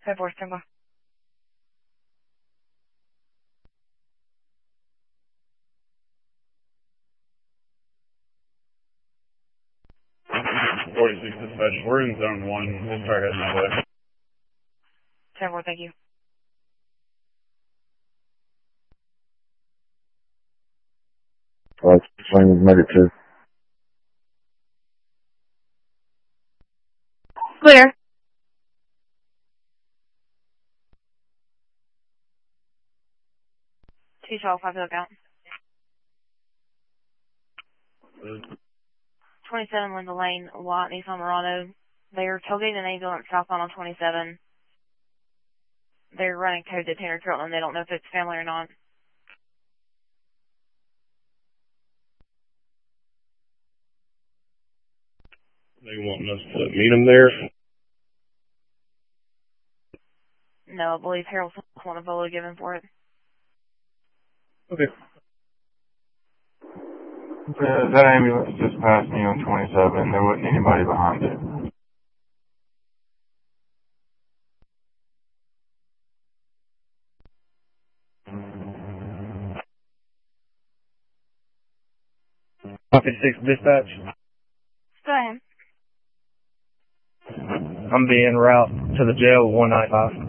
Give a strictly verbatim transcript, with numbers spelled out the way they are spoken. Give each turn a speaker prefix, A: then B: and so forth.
A: five four, stand by.
B: forty-six dispatch, we're in zone one. We'll start heading that way.
A: ten four, thank you.
C: Alright, swing medic two.
A: Clear. Two twelve, five lookout.
B: Uh,
A: twenty-seven Linda Lane, white Nissan Murano. They're tailgating an ambulance southbound on twenty-seven. They're running code to Tanner Trotland. They don't know if it's family or not.
B: they wanting us to meet them there.
A: No, I believe Harold want a Volo given for it.
B: Okay.
D: Uh, that ambulance just passed me on twenty-seven. There wasn't anybody behind it.
E: fifty-six dispatch.
A: Go ahead.
E: I'm being route to the jail with one ninety-five.